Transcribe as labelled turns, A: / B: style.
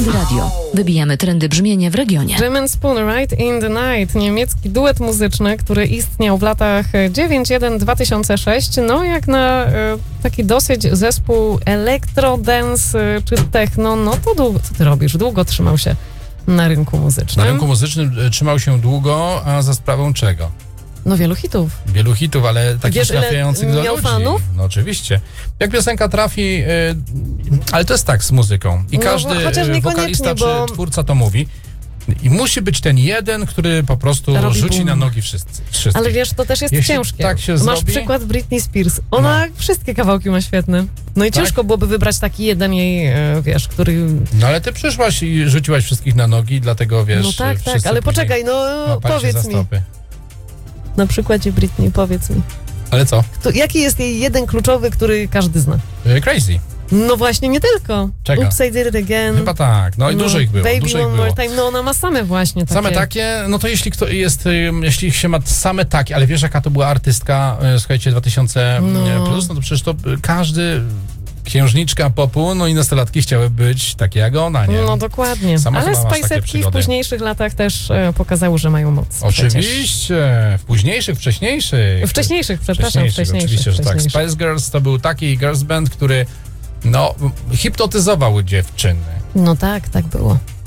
A: Polskie Radio. Wybijamy trendy brzmienia w regionie.
B: German Spoon Ride in the Night, niemiecki duet muzyczny, który istniał w latach 91-2006. No jak na taki dosyć zespół elektrodance czy techno, no to długo, co ty robisz? Długo trzymał się na rynku muzycznym.
C: Na rynku muzycznym trzymał się długo, a za sprawą czego?
B: No wielu hitów.
C: Wielu hitów, ale takich trafiających do
B: miał
C: ludzi.
B: fanów?
C: No oczywiście. Jak piosenka trafi, ale to jest tak z muzyką. I każdy wokalista czy twórca to mówi. I musi być ten jeden, który po prostu rzuci na nogi wszystkich.
B: Ale wiesz, to też jest ciężkie.
C: Tak się
B: Masz
C: zrobi.
B: przykład Britney Spears. Ona wszystkie kawałki ma świetne. No i ciężko byłoby wybrać taki jeden jej, wiesz, który...
C: No ale ty przyszłaś i rzuciłaś wszystkich na nogi, dlatego wiesz...
B: No tak, ale poczekaj, no powiedz mi. Na przykładzie Britney, powiedz mi.
C: Ale co?
B: Jaki jest jej jeden kluczowy, który każdy zna?
C: Crazy.
B: No właśnie, nie tylko.
C: Czego?
B: Oops, I did it again.
C: Chyba tak, no i dużo ich było.
B: Baby One More Time, no ona ma same właśnie takie.
C: Same takie, no to jeśli się ma same takie, ale wiesz jaka to była artystka, słuchajcie, 2000 plus, no to przecież to każdy... Księżniczka popu, no i nastolatki chciały być takie jak ona, nie?
B: No dokładnie. Ale Spice'etki w późniejszych latach też pokazały, że mają moc.
C: Oczywiście. Wcześniejszych, oczywiście, że tak. Spice Girls to był taki girls band, który hipnotyzował dziewczyny.
B: No tak było.